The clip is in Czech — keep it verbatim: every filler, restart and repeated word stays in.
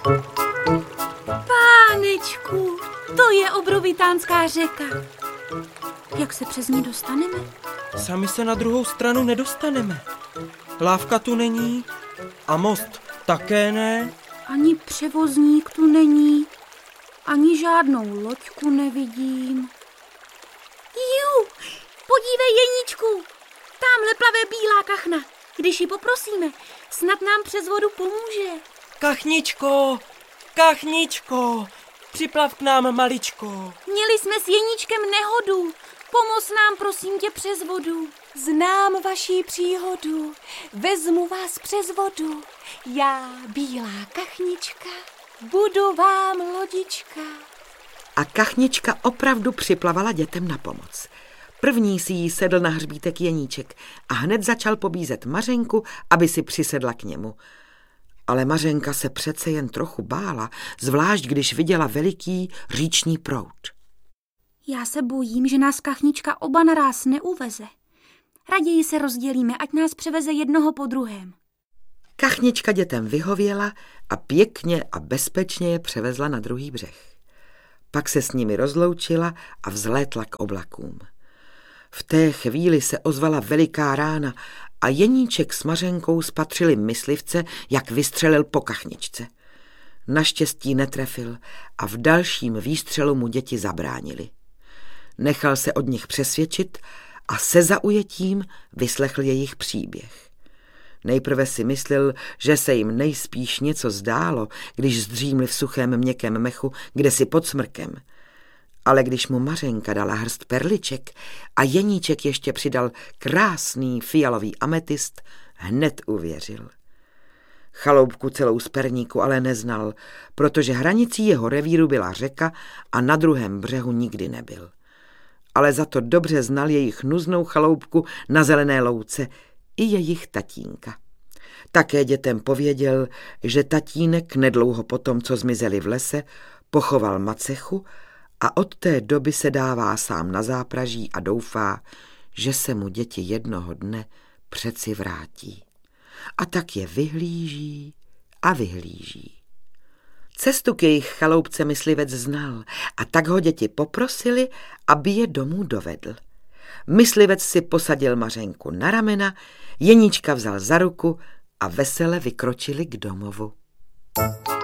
Pánečku, to je obrovitánská řeka. Jak se přes ní dostaneme? Sami se na druhou stranu nedostaneme. Lávka tu není a most také ne. Ani převozník tu není, ani žádnou loďku nevidím. Jú, podívej, Jeníčku, tamhle plave bílá kachna. Když ji poprosíme, snad nám přes vodu pomůže. Kachničko, kachničko, připlav k nám, maličko. Měli jsme s Jeníčkem nehodu. Pomoz nám, prosím tě, přes vodu. Znám vaší příhodu, vezmu vás přes vodu. Já, bílá kachnička, budu vám lodička. A kachnička opravdu připlavala dětem na pomoc. První si jí sedl na hřbítek Jeníček a hned začal pobízet Mařenku, aby si přisedla k němu. Ale Mařenka se přece jen trochu bála, zvlášť když viděla veliký říční proud. Já se bojím, že nás kachnička oba naráz neuveze. Raději se rozdělíme, ať nás převeze jednoho po druhém. Kachnička dětem vyhověla a pěkně a bezpečně je převezla na druhý břeh. Pak se s nimi rozloučila a vzlétla k oblakům. V té chvíli se ozvala veliká rána a Jeníček s Mařenkou spatřili myslivce, jak vystřelil po kachničce. Naštěstí netrefil a v dalším výstřelu mu děti zabránili. Nechal se od nich přesvědčit a se zaujetím vyslechl jejich příběh. Nejprve si myslel, že se jim nejspíš něco zdálo, když zdřímli v suchém měkkém mechu kdesi pod smrkem. Ale když mu Mařenka dala hrst perliček a Jeníček ještě přidal krásný fialový ametist, hned uvěřil. Chaloupku celou z perníku ale neznal, protože hranicí jeho revíru byla řeka a na druhém břehu nikdy nebyl. Ale za to dobře znal jejich nuznou chaloupku na zelené louce i jejich tatínka. Také dětem pověděl, že tatínek nedlouho potom, co zmizeli v lese, pochoval macechu a od té doby se dává sám na zápraží a doufá, že se mu děti jednoho dne přeci vrátí. A tak je vyhlíží a vyhlíží. Cestu k jejich chaloupce myslivec znal a tak ho děti poprosili, aby je domů dovedl. Myslivec si posadil Mařenku na ramena, Jeníčka vzal za ruku a vesele vykročili k domovu.